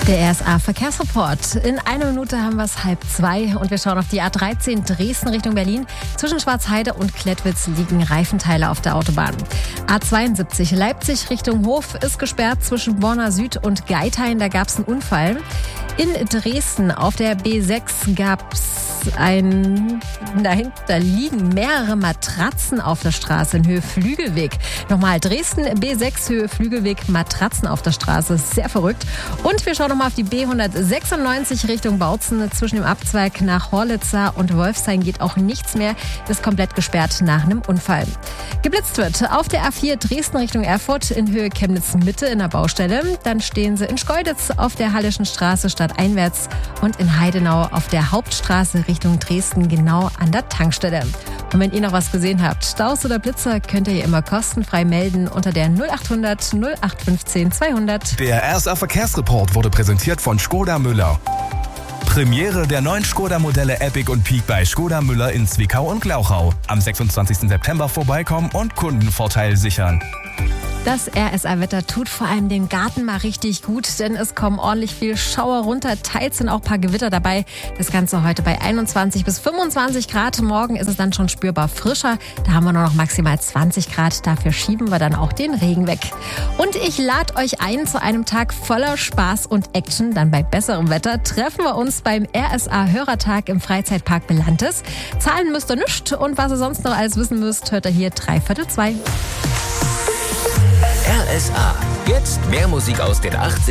Der RSA-Verkehrsreport. In einer Minute haben wir es 1:30 und wir schauen auf die A13 Dresden Richtung Berlin. Zwischen Schwarzheide und Klettwitz liegen Reifenteile auf der Autobahn. A72 Leipzig Richtung Hof ist gesperrt zwischen Borna Süd und Geithain. Da gab es einen Unfall. In Dresden auf der B6 gab es dahinter liegen mehrere Matratzen auf der Straße in Höhe Flügelweg. Nochmal Dresden B6 Höhe Flügelweg, Matratzen auf der Straße. Sehr verrückt. Und wir schauen nochmal auf die B196 Richtung Bautzen. Zwischen dem Abzweig nach Horlitzer und Wolfshain geht auch nichts mehr. Ist komplett gesperrt nach einem Unfall. Geblitzt wird auf der A4 Dresden Richtung Erfurt in Höhe Chemnitz Mitte in der Baustelle. Dann stehen sie in Schkeuditz auf der Hallischen Straße stadteinwärts und in Heidenau auf der Hauptstraße Richtung Dresden genau an der Tankstelle. Und wenn ihr noch was gesehen habt, Staus oder Blitzer, könnt ihr immer kostenfrei melden unter der 0800 0815 200. Der RSA Verkehrsreport wurde präsentiert von Škoda Müller. Premiere der neuen Škoda-Modelle Epic und Peak bei Škoda Müller in Zwickau und Glauchau. Am 26. September vorbeikommen und Kundenvorteil sichern. Das RSA-Wetter tut vor allem dem Garten mal richtig gut, denn es kommen ordentlich viel Schauer runter. Teils sind auch ein paar Gewitter dabei. Das Ganze heute bei 21 bis 25 Grad. Morgen ist es dann schon spürbar frischer. Da haben wir nur noch maximal 20 Grad. Dafür schieben wir dann auch den Regen weg. Und ich lade euch ein zu einem Tag voller Spaß und Action. Dann bei besserem Wetter treffen wir uns beim RSA-Hörertag im Freizeitpark Belantes. Zahlen müsst ihr nicht und was ihr sonst noch alles wissen müsst, hört ihr hier 3/4. RSA. Jetzt mehr Musik aus den 80